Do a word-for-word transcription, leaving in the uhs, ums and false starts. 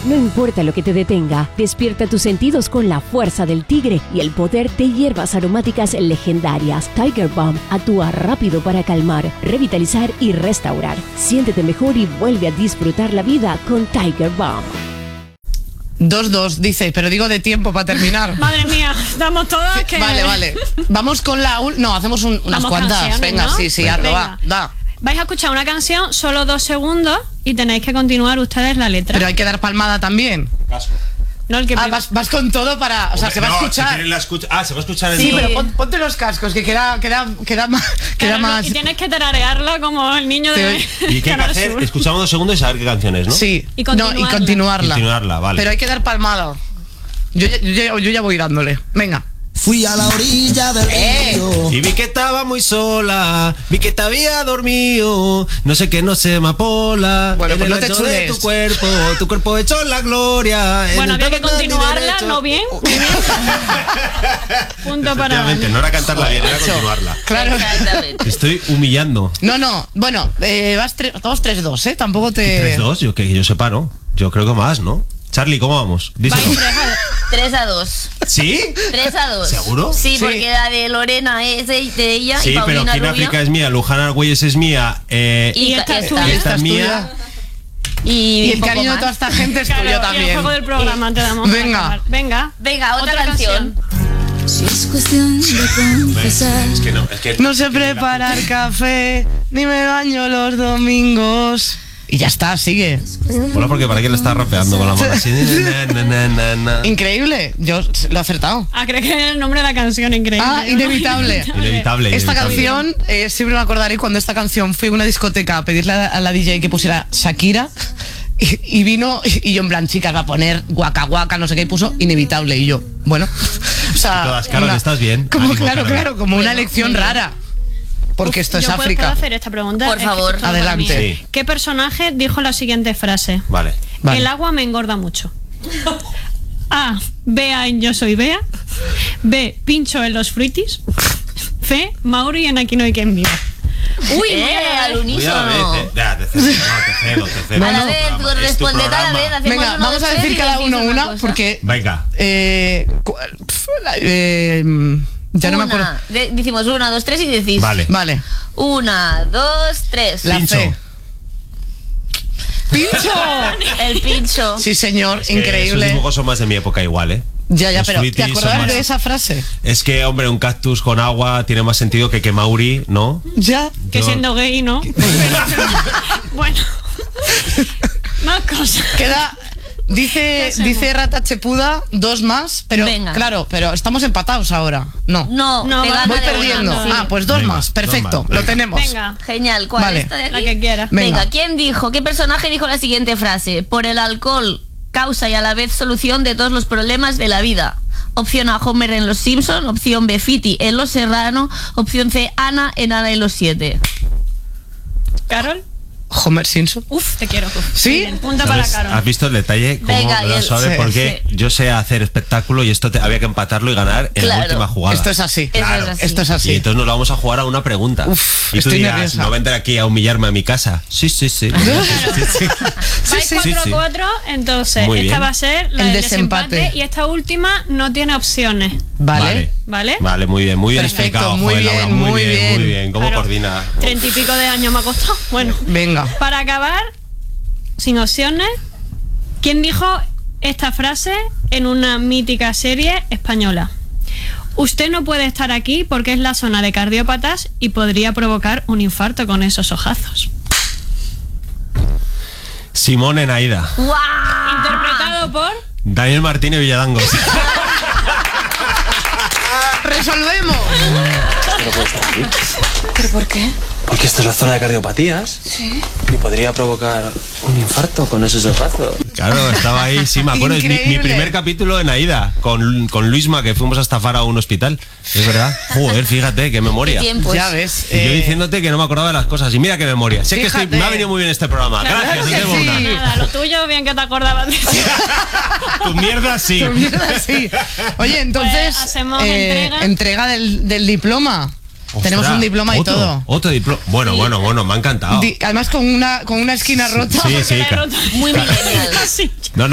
No importa lo que te detenga, despierta tus sentidos con la fuerza del tigre y el poder de hierbas aromáticas legendarias. Tiger Balm actúa rápido para calmar, revitalizar y restaurar. Siéntete mejor y vuelve a disfrutar la vida con Tiger Balm. dos dos, dice, pero digo de tiempo para terminar. Madre mía, damos todas que... Vale, vale. Vamos con la... ul- No, hacemos un- unas Vamos cuantas. canciones, Venga, ¿no? sí, sí, Venga. hazlo, va, da. Vais a escuchar una canción, solo dos segundos, y tenéis que continuar ustedes la letra. Pero hay que dar palmada también. No, el que Ah, prim- vas, vas con todo para... O sea, se va No, a si escuchar. quieren la escucha- Ah, se va a escuchar en Sí, todo. pero pon- ponte los cascos, que queda, queda, queda más... Queda Claro, no, más... y tienes que tararearla como el niño de... ¿Y qué hay que Canal hacer? Sur. Escuchamos dos segundos y saber qué canción es, ¿no? Sí, Y no, continuarla. y continuarla. Continuarla, vale. Pero hay que dar palmada. Yo, ya- yo, ya- yo ya voy dándole. Venga. Fui a la orilla del río. Y vi que estaba muy sola, vi que te había dormido, no sé qué, no sé, amapola. Bueno, en pues el no te ancho de chules. tu cuerpo, tu cuerpo hecho en la gloria. en Bueno, el había que tabernáculo continuarla, derecho. ¿no bien? Muy bien. Punto para... Efectivamente, no era cantarla bien, era continuarla. Claro. Te estoy humillando. No, no. Bueno, eh, vas tre- todos tres dos, ¿eh? Tampoco te... tres dos, yo que yo sepa, ¿no? Yo creo que más, ¿no? Charlie, ¿cómo vamos? Díselo. Vais tres a- tres a dos. ¿Sí? tres a dos. ¿Seguro? Sí, Sí. porque la de Lorena es de, de ella Sí, y pero Paulina Kina Rubio. África es mía, Luján Argüelles es mía, eh, Y, Y esta ca- es esta. tuya. esta Esta es es mía. Y, Y el poco cariño de más. toda esta gente es Claro, tuyo y el también. juego del programa te damos. para Venga. acabar. Venga. Venga, otra, canción. Si es cuestión de confesar. Es que no, es que No sé preparar café, ni me baño los domingos. Y ya está, sigue. Hola, porque para qué le estás rapeando con la mano así. Na, na, na, na, na. Increíble, yo lo he acertado. Ah, creo que es el nombre de la canción, increíble. Ah, inevitable. Inevitable. Esta inevitable. canción, eh, siempre me acordaré cuando esta canción fui a una discoteca a pedirle a, a la D J que pusiera Shakira y, y vino y yo en plan, chicas, va a poner guaca guaca, no sé qué, y puso Inevitable y yo, bueno, o sea, Todas, Carol, ¿estás bien? Como, Ánimo, claro, Carol. claro, como una Bueno, elección muy bien. rara, porque esto es ¿Yo puedo- África. ¿Puedo hacer esta pregunta? Por Es que favor. esto es para mí. Adelante. Sí. ¿Qué personaje dijo la siguiente frase? Vale. Vale. El agua me engorda mucho. A. Bea en Yo Soy Bea. B. Pincho en los fruitis. C. Mauri en Aquí no hay quien viva. Uy, Eh, mira, al Cuidado, unísono. eh, ya, te cedo, no, te cedo, te cedo. A la Es tu vez, tú programa, es tu responded a la programa. vez. Hacemos Venga, uno, vamos dos, a tres decir y cada decís uno una una, cosa. porque Venga. eh, cu- pf, la- eh, ya no me acuerdo. Una. De- decimos una, dos, tres y decís. Vale. Vale, Una, dos, tres. la Pincho. C. ¡Pincho! El pincho. Sí, señor, Es que increíble. Esos dibujos son más de mi época igual, ¿eh? Ya, ya, Los pero ¿te fruitis son acordabas más- de esa frase? Es que, hombre, un cactus con agua tiene más sentido que que Mauri, ¿no? Ya. que Yo- siendo gay, ¿no? Bueno. Más cosas. Queda. Dice, hacemos? dice Rata Chepuda, dos más, pero Venga. claro, pero estamos empatados ahora. No. No, No, te va- gana Voy de una, perdiendo. sí. Ah, pues dos Venga, más. dos Perfecto, más, lo venga. tenemos. Venga. Genial. ¿Cuál? Vale. ¿Esta de aquí? La que quieras. Venga. Venga, ¿quién dijo? ¿Qué personaje dijo la siguiente frase? Por el alcohol, causa y a la vez solución de todos los problemas de la vida. Opción A, Homer en Los Simpson. Opción B, Fiti en Los Serrano. Opción C, Ana en Ana y los Siete. ¿Carol? Homer Simpson. Uf, te quiero. ¿Sí? Muy bien, punta para ¿Sabes? Carol. ¿Has visto el detalle? Cómo Venga, me lo y el- sabe, sí, porque yo sé hacer espectáculo y esto te- había que empatarlo y ganar en la Claro. última jugada. Esto es así. Eso es así. Esto es Y así. entonces nos lo vamos a jugar a una pregunta. Uf, y tú estoy dirás, nerviosa. no vendré aquí a humillarme a mi casa. Sí, sí, sí. sí, sí, sí. Vais sí, cuatro sí. cuatro, entonces Muy esta bien. va a ser la El del desempate. desempate. Y esta última no tiene opciones. Vale. ¿Vale? Vale, muy bien, muy bien Perfecto, explicado. muy joder, Laura, bien, muy muy bien, bien. muy bien. ¿Cómo Claro. coordina? Treinta y pico de años me ha costado. Bueno, Venga. para acabar, sin opciones, ¿quién dijo esta frase en una mítica serie española? Usted no puede estar aquí porque es la zona de cardiópatas y podría provocar un infarto con esos ojazos. Simón Enaida. ¡Guau! Interpretado por... Daniel Martínez Villadangos. ¡Resolvemos! ¿Pero por qué? Porque esta es la zona de cardiopatías. Sí. Y podría provocar un infarto con esos ojazos. Claro, estaba ahí, sí, me acuerdo. Es mi, mi Increíble. primer capítulo en Aida, con, con Luisma, que fuimos a estafar a un hospital. Es verdad. Joder, fíjate, qué memoria. ¿Qué tiempos? Ya ves. Y yo eh, diciéndote que no me acordaba de las cosas. Y mira qué memoria. Sé que estoy- Fíjate. me ha venido muy bien este programa. Gracias, que nos vemos sí. una. Nada, lo tuyo, bien que te acordabas de eso. Tu mierda sí. mierda, sí. Oye, entonces, Pues hacemos eh, entrega. entrega del, del diploma. Tenemos Ostras, un diploma y otro, todo. Otro diploma. Bueno, bueno, bueno, me ha encantado. Di- además con una, con una esquina rota. Sí, sí, La he ca- roto. Muy millennial. Sí. No,